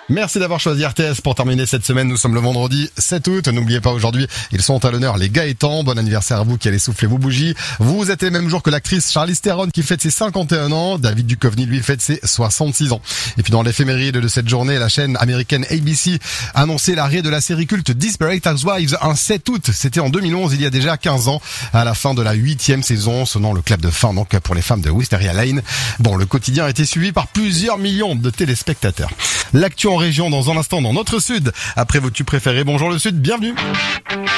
Merci d'avoir choisi RTS pour terminer cette semaine. Nous sommes le vendredi 7 août. N'oubliez pas, aujourd'hui, ils sont à l'honneur, les Gaëtans. Bon anniversaire à vous qui allez souffler vos bougies. Vous êtes les mêmes jours que l'actrice Charlize Theron qui fête ses 51 ans. David Duchovny, lui, fête ses 66 ans. Et puis dans l'éphéméride de cette journée, la chaîne américaine ABC a annoncé l'arrêt de la série culte Desperate Housewives un 7 août. C'était en 2011, il y a déjà 15 ans, à la fin de la 8e saison, sonnant le clap de fin donc pour les femmes de Wisteria Lane. Bon, le quotidien a été suivi par plusieurs millions de téléspectateurs. L'actu en région dans un instant dans notre Sud. Après vos tubes préférés, bonjour le Sud, bienvenue.